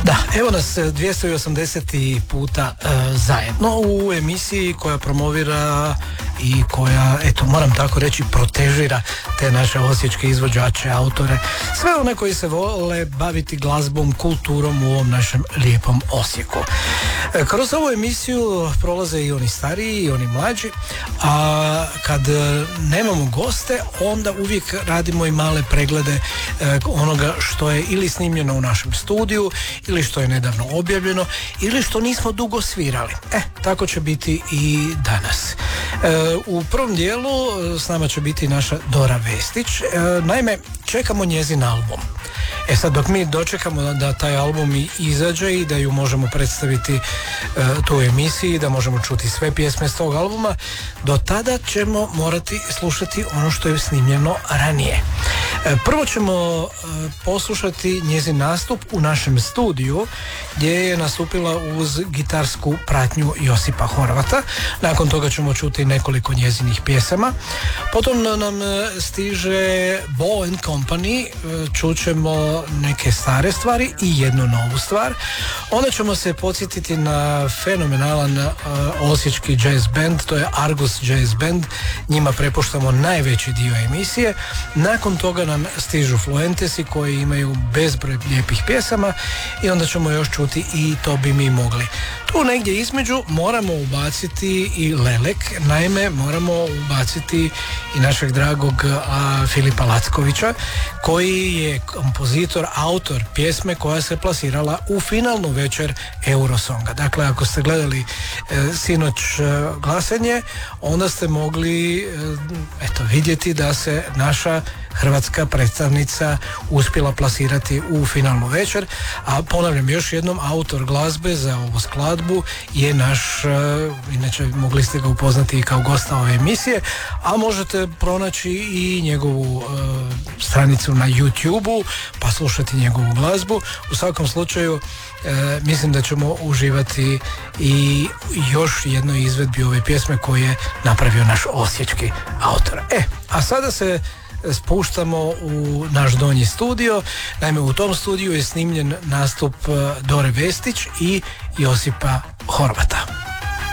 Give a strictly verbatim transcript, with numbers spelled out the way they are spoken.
Da, evo nas dvjesto osamdeset puta e, zajedno u emisiji koja promovira i koja, eto, moram tako reći, protežira te naše osječke izvođače, autore, sve one koji se vole baviti glazbom, kulturom u ovom našem lijepom Osijeku. E, kroz ovu emisiju prolaze i oni stariji i oni mlađi, a kad e, nemamo goste, onda uvijek radimo i male preglede e, onoga što je ili snimljeno u našem studiju, ili što je nedavno objavljeno, ili što nismo dugo svirali. E, tako će biti i danas. E, u prvom dijelu s nama će biti naša Dora Vestić. E, naime, čekamo njezin album. E sad, dok mi dočekamo da, da taj album i izađe i da ju možemo predstaviti e, tu emisiji, da možemo čuti sve pjesme s tog albuma, do tada ćemo morati slušati ono što je snimljeno ranije. E, prvo ćemo e, poslušati njezin nastup u našem studiju, gdje je nastupila uz gitarsku pratnju Josipa Horvata. Nakon toga ćemo čuti nekoliko njezinih pjesama. Potom nam stiže Bo and Company, čućemo neke stare stvari i jednu novu stvar. Onda ćemo se podsjetiti na fenomenalan uh, osječki jazz band, to je Argus Jazz Band. Njima prepuštamo najveći dio emisije. Nakon toga nam stižu Fluentesi koji imaju bezbroj lijepih pjesama i onda ćemo još čuti i To bi mi mogli. Tu negdje između moramo ubaciti i Lelek, naime moramo ubaciti i našeg dragog a, Filipa Lackovića, koji je kompozitor, autor pjesme koja se plasirala u finalnu večer Eurosonga. Dakle, ako ste gledali e, sinoć e, glasanje, onda ste mogli e, eto, vidjeti da se naša hrvatska predstavnica uspjela plasirati u finalnu večer, a ponavljam još jednom, autor glazbe za ovu skladbu je naš, uh, inače mogli ste ga upoznati i kao gosta ove emisije, a možete pronaći i njegovu uh, stranicu na YouTubeu pa slušati njegovu glazbu. U svakom slučaju uh, mislim da ćemo uživati i još jednoj izvedbi ove pjesme koju je napravio naš osječki autor. E, a sada se spuštamo u naš donji studio. Naime, u tom studiju je snimljen nastup Dore Vestić i Josipa Horvata.